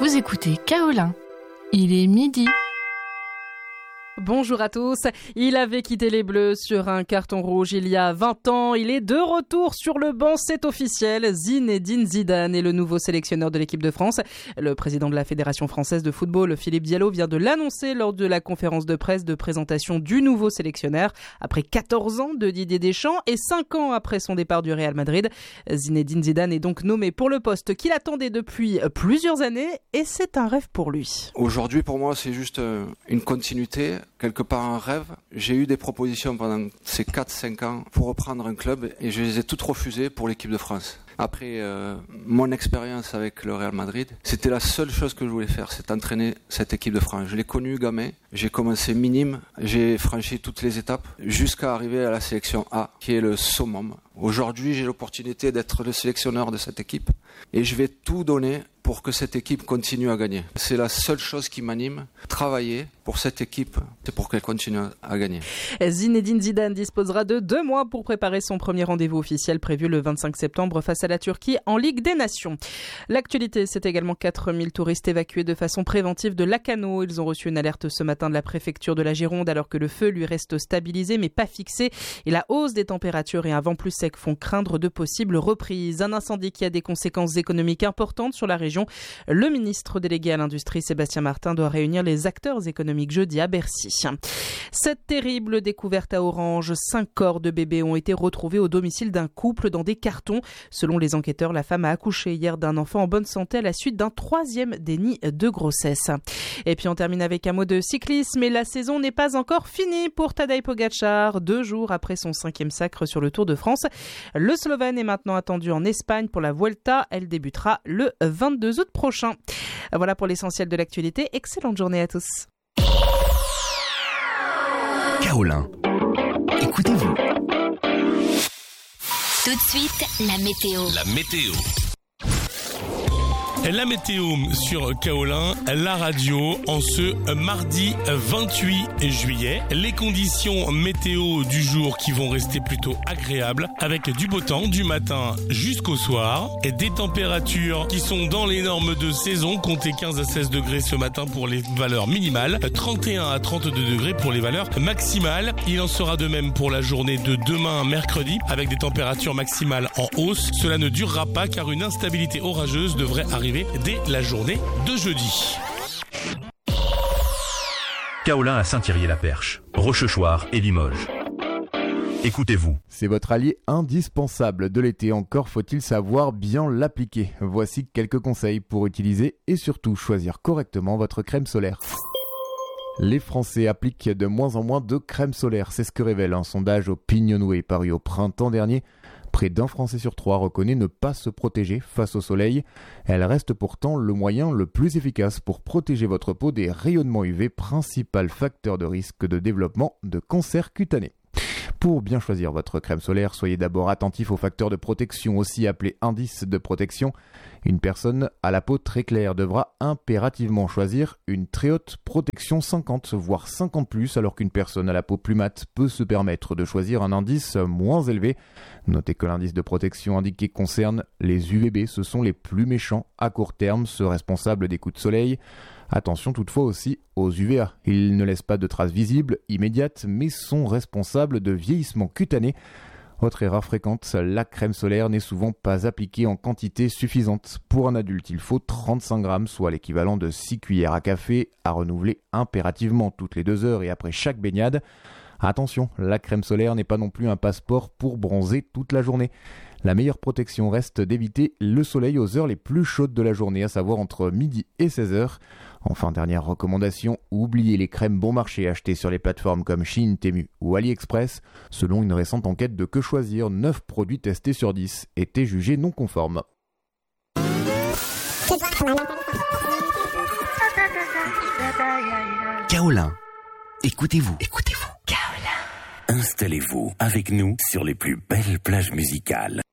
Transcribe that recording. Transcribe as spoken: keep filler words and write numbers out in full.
Vous écoutez Kaolin. Il est midi. Bonjour à tous. Il avait quitté les Bleus sur un carton rouge il y a vingt ans. Il est de retour sur le banc, c'est officiel. Zinedine Zidane est le nouveau sélectionneur de l'équipe de France. Le président de la Fédération française de football, Philippe Diallo, vient de l'annoncer lors de la conférence de presse de présentation du nouveau sélectionneur. Après quatorze ans de Didier Deschamps et cinq ans après son départ du Real Madrid, Zinedine Zidane est donc nommé pour le poste qu'il attendait depuis plusieurs années et c'est un rêve pour lui. Aujourd'hui, pour moi, c'est juste une continuité. Quelque part un rêve. J'ai eu des propositions pendant ces quatre cinq ans pour reprendre un club et je les ai toutes refusées pour l'équipe de France. Après euh, mon expérience avec le Real Madrid, c'était la seule chose que je voulais faire, c'est entraîner cette équipe de France. Je l'ai connu gamin, j'ai commencé minime, j'ai franchi toutes les étapes jusqu'à arriver à la sélection A, qui est le summum. Aujourd'hui, j'ai l'opportunité d'être le sélectionneur de cette équipe et je vais tout donner pour que cette équipe continue à gagner. C'est la seule chose qui m'anime, travailler pour cette équipe, c'est pour qu'elle continue à gagner. Zinedine Zidane disposera de deux mois pour préparer son premier rendez-vous officiel prévu le vingt-cinq septembre face à la Turquie en Ligue des Nations. L'actualité, c'est également quatre mille touristes évacués de façon préventive de Lacanau. Ils ont reçu une alerte ce matin de la préfecture de la Gironde alors que le feu lui reste stabilisé mais pas fixé et la hausse des températures et un vent plus sec font craindre de possibles reprises. Un incendie qui a des conséquences économiques importantes sur la région. Le ministre délégué à l'industrie, Sébastien Martin, doit réunir les acteurs économiques jeudi à Bercy. Cette terrible découverte à Orange, cinq corps de bébés ont été retrouvés au domicile d'un couple dans des cartons. Selon les enquêteurs, la femme a accouché hier d'un enfant en bonne santé à la suite d'un troisième déni de grossesse. Et puis on termine avec un mot de cyclisme et la saison n'est pas encore finie pour Tadej Pogačar. Deux jours après son cinquième sacre sur le Tour de France, le Slovène est maintenant attendu en Espagne pour la Vuelta. Elle débutera le vingt-deux août prochain. Voilà pour l'essentiel de l'actualité. Excellente journée à tous. Kaolin. Écoutez-vous. Tout de suite, la météo. La météo. La météo sur Kaolin, la radio, en ce mardi vingt-huit juillet. Les conditions météo du jour qui vont rester plutôt agréables avec du beau temps du matin jusqu'au soir et des températures qui sont dans les normes de saison. Comptez quinze à seize degrés ce matin pour les valeurs minimales, trente et un à trente-deux degrés pour les valeurs maximales. Il en sera de même pour la journée de demain mercredi avec des températures maximales en hausse. Cela ne durera pas car une instabilité orageuse devrait arriver dès la journée de jeudi. Kaolin à Saint-Thierry-la-Perche, Rochechouart et Limoges. Écoutez-vous. C'est votre allié indispensable de l'été, encore faut-il savoir bien l'appliquer. Voici quelques conseils pour utiliser et surtout choisir correctement votre crème solaire. Les Français appliquent de moins en moins de crème solaire, c'est ce que révèle un sondage Opinionway paru au printemps dernier. Près d'un Français sur trois reconnaît ne pas se protéger face au soleil. Elle reste pourtant le moyen le plus efficace pour protéger votre peau des rayonnements U V, principal facteur de risque de développement de cancer cutané. Pour bien choisir votre crème solaire, soyez d'abord attentif aux facteurs de protection, aussi appelés indices de protection. Une personne à la peau très claire devra impérativement choisir une très haute protection cinquante, voire cinquante plus, alors qu'une personne à la peau plus mate peut se permettre de choisir un indice moins élevé. Notez que l'indice de protection indiqué concerne les U V B, ce sont les plus méchants à court terme, ceux responsables des coups de soleil. Attention toutefois aussi aux U V A. Ils ne laissent pas de traces visibles, immédiates, mais sont responsables de vieillissement cutané. Autre erreur fréquente, la crème solaire n'est souvent pas appliquée en quantité suffisante. Pour un adulte, il faut trente-cinq grammes, soit l'équivalent de six cuillères à café, à renouveler impérativement toutes les deux heures et après chaque baignade. Attention, la crème solaire n'est pas non plus un passeport pour bronzer toute la journée. La meilleure protection reste d'éviter le soleil aux heures les plus chaudes de la journée, à savoir entre midi et seize heures. Enfin, dernière recommandation, oubliez les crèmes bon marché achetées sur les plateformes comme Shein, Temu ou AliExpress. Selon une récente enquête de Que Choisir, neuf produits testés sur dix étaient jugés non conformes. Kaolin. Écoutez-vous. Écoutez-vous. Kaolin. Installez-vous avec nous sur les plus belles plages musicales.